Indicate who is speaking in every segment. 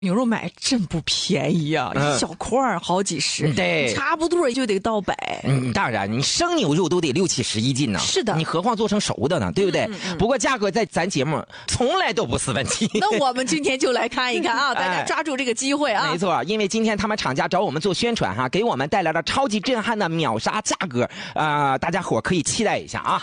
Speaker 1: 牛肉买真不便宜啊，一小块好几十，
Speaker 2: 对，
Speaker 1: 差不多也就得到100。
Speaker 2: 当然，你生牛肉都得6、7、10一斤呢。
Speaker 1: 是的，
Speaker 2: 你何况做成熟的呢，对不对？不过价格在咱节目从来都不是问题。
Speaker 1: 那我们今天就来看一看啊，大家抓住这个机会啊。
Speaker 2: 没错，因为今天他们厂家找我们做宣传哈，给我们带来了超级震撼的秒杀价格，大家伙可以期待一下啊。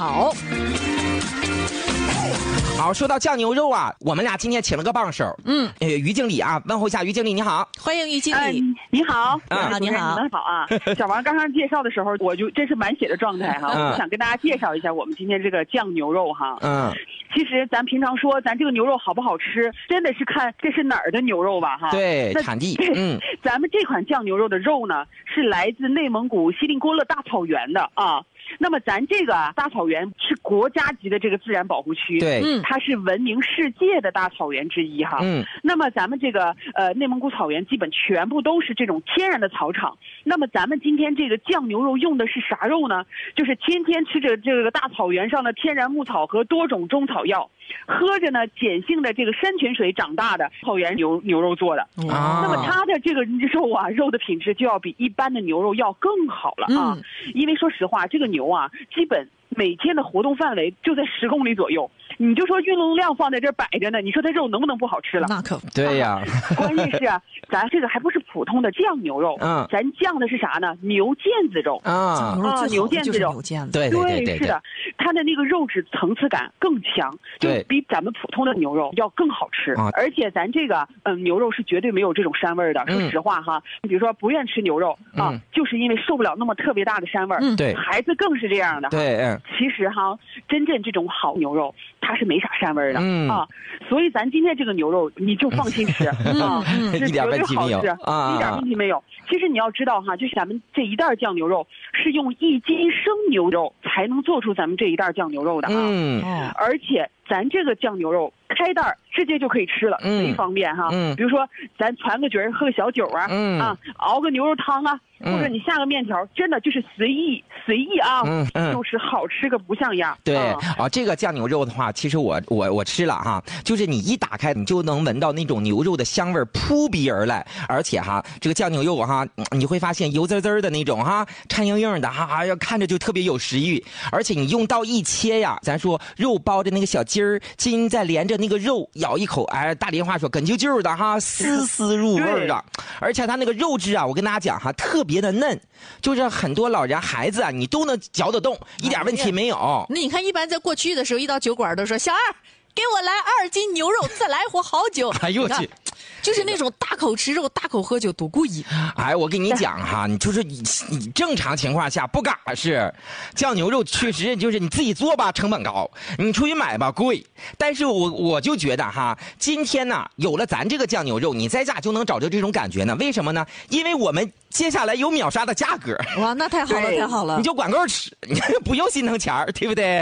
Speaker 2: 好，说到酱牛肉啊，我们俩今天请了个帮手，于经理啊，问候一下于经理，你好，
Speaker 1: 欢迎于经理，
Speaker 3: 你好，
Speaker 1: 你好，
Speaker 3: 你们好啊！小王刚刚介绍的时候，我就真是满血的状态哈，我想跟大家介绍一下我们今天这个酱牛肉哈，其实咱平常说咱这个牛肉好不好吃，真的是看这是哪儿的牛肉吧哈，
Speaker 2: 对，产地，
Speaker 3: 咱们这款酱牛肉的肉呢，是来自内蒙古锡林郭勒大草原的啊。那么咱这个大草原是国家级的这个自然保护区，
Speaker 2: 对，
Speaker 3: 它是闻名世界的大草原之一哈。那么咱们这个内蒙古草原基本全部都是这种天然的草场。那么咱们今天这个酱牛肉用的是啥肉呢？就是天天吃着这个大草原上的天然牧草和多种中草药，喝着呢碱性的这个山泉水长大的草原牛肉做的。那么它的这个肉啊，肉的品质就要比一般的牛肉要更好了啊。因为说实话，这个牛啊，基本每天的活动范围就在10公里左右。你就说运动量放在这儿摆着呢，你说它肉能不能不好吃了？
Speaker 1: 那可不。
Speaker 2: 对呀，
Speaker 3: 关键是啊，咱这个还不是普通的酱牛肉，咱酱的是啥呢？牛腱子肉
Speaker 1: 牛腱子肉，
Speaker 2: 对，
Speaker 3: 是的，它的那个肉质层次感更强，就比咱们普通的牛肉要更好吃。而且咱这个牛肉是绝对没有这种膻味的。说实话哈，比如说不愿吃牛肉啊，就是因为受不了那么特别大的膻味。
Speaker 2: 对，
Speaker 3: 孩子更是这样的。
Speaker 2: 对，
Speaker 3: 其实哈，真正这种好牛肉，它是没啥膻味的啊，所以咱今天这个牛肉你就放心吃啊，
Speaker 2: 一点问题没有
Speaker 3: 啊，一点问题没有。其实你要知道哈，就是咱们这一袋酱牛肉是用1斤生牛肉才能做出咱们这一袋酱牛肉的啊，而且咱这个酱牛肉开袋直接就可以吃了，贼方便哈。比如说咱传个局喝个小酒啊，熬个牛肉汤啊，或者你下个面条，真的就是随意啊，就是好吃个不像样。
Speaker 2: 对这个酱牛肉的话，其实我吃了哈，就是你一打开，你就能闻到那种牛肉的香味扑鼻而来，而且哈，这个酱牛肉哈，你会发现油滋滋的那种哈，颤硬硬的哈，看着就特别有食欲。而且你用刀一切呀，咱说肉包着那个小筋儿，筋再连着那个肉，咬一口，大连话说哏啾啾的哈，丝丝入味的。而且它那个肉质啊，我跟大家讲哈，特别的嫩，就是很多老人孩子啊，你都能嚼得动，一点问题没有。
Speaker 1: 那你看，一般在过去的时候，一到酒馆都说小二，给我来2斤牛肉，再来壶好酒。
Speaker 2: 哎呦我去！
Speaker 1: 就是那种大口吃肉、大口喝酒，多过瘾！
Speaker 2: 我跟你讲哈，你就是你正常情况下不敢是酱牛肉，确实就是你自己做吧，成本高；你出去买吧，贵。但是我就觉得哈，今天呢，有了咱这个酱牛肉，你在家就能找着这种感觉呢。为什么呢？因为我们接下来有秒杀的价格。
Speaker 1: 哇，那太好了，太好了！
Speaker 2: 你就管够吃，你不用心疼钱儿，对不对？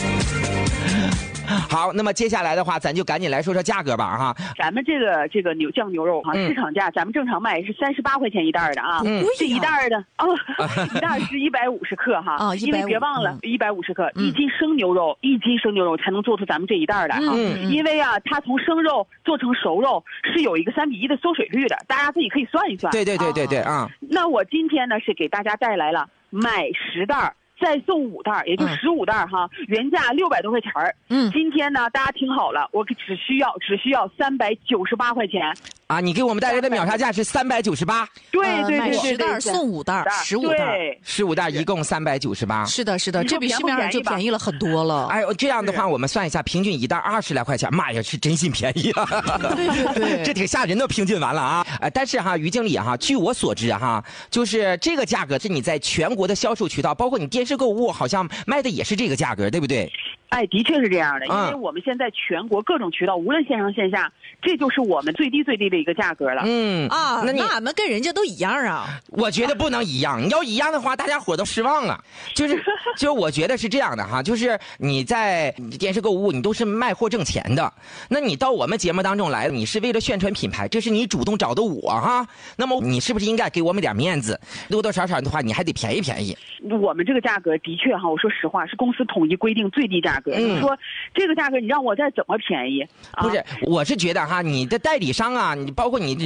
Speaker 2: 好，那么接下来的话，咱就赶紧来说说价格吧哈。
Speaker 3: 咱们这个酱牛肉哈，市场价咱们正常卖是38块钱一袋的啊，这一袋的一袋是150克哈，因为别忘了150克，1斤生牛肉才能做出咱们这一袋的哈，因为啊，它从生肉做成熟肉是有一个3:1的缩水率的，大家自己可以算一算。
Speaker 2: 对啊。
Speaker 3: 那我今天呢是给大家带来了买10袋。再送5袋，也就15袋哈，原价600多块钱儿。今天呢，大家听好了，我只需要398块钱。
Speaker 2: 你给我们带来的秒杀价是398。
Speaker 3: 对，
Speaker 1: 买10袋送5袋，15袋
Speaker 2: 一共398。
Speaker 1: 是的，这比市面上就便宜了很多了。
Speaker 2: 这样的话，我们算一下，平均一袋20来块钱，妈呀，是真心便宜啊！
Speaker 1: 对，
Speaker 2: 这挺吓人的，平均完了啊！但是哈，于经理哈，据我所知哈，就是这个价格是你在全国的销售渠道，包括你电视购物，好像卖的也是这个价格，对不对？
Speaker 3: 的确是这样的，因为我们现在全国各种渠道，无论线上线下，这就是我们最低的一个价格了。
Speaker 1: 那俺们跟人家都一样啊？
Speaker 2: 我觉得不能一样，你要一样的话，大家伙都失望了。就是我觉得是这样的哈，就是你在电视购物，你都是卖货挣钱的，那你到我们节目当中来，你是为了宣传品牌，这是你主动找的我哈，那么你是不是应该给我们点面子？多多少少的话，你还得便宜。
Speaker 3: 我们这个价格的确哈，我说实话，是公司统一规定最低价价格。你说这个价格你让我再怎么便宜？
Speaker 2: 不是，我是觉得哈，你的代理商啊，你包括你